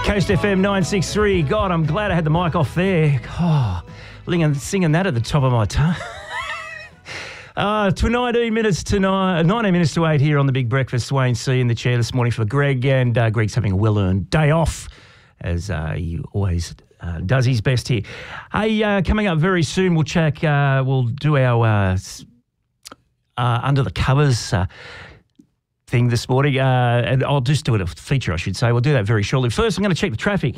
Coast FM 963. God, I'm glad I had the mic off there. Oh, singing that at the top of my tongue. To 19 minutes to 8 here on the Big Breakfast. Wayne C in the chair this morning for Greg, and Greg's having a well-earned day off, as he always does his best here. Hey, coming up very soon, we'll do our Under the Covers thing this morning, and I'll just do it a feature, I should say. We'll do that very shortly. First, I'm going to check the traffic.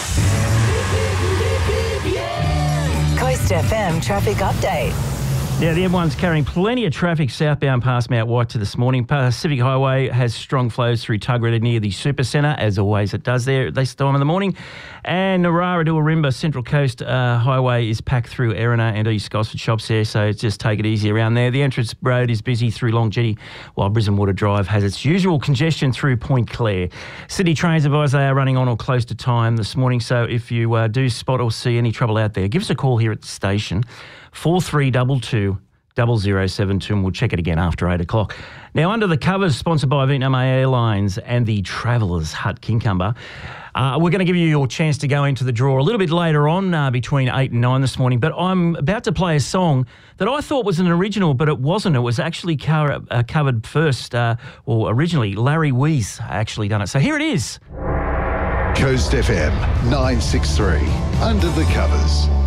Coast FM traffic update. Now, the M1's carrying plenty of traffic southbound past Mount White this morning. Pacific Highway has strong flows through Tuggerah near the Supercentre, as always it does there at this time of the morning. And Narara to Arimba Central Coast Highway is packed through Erina and East Gosford shops there, so just take it easy around there. The entrance road is busy through Long Jetty, while Brisbane Water Drive has its usual congestion through Point Clare. City trains advise they are running on or close to time this morning, so if you do spot or see any trouble out there, give us a call here at the station, 4322 0072, and we'll check it again after 8 o'clock. Now, Under the Covers, sponsored by Vietnam Airlines and the Travellers Hut Kincumber. We're going to give you your chance to go into the draw a little bit later on, between 8 and 9 this morning, but I'm about to play a song that I thought was an original, but it wasn't. It was actually covered first, originally Larry Weese actually done it. So here it is. Coast FM 963, Under the Covers.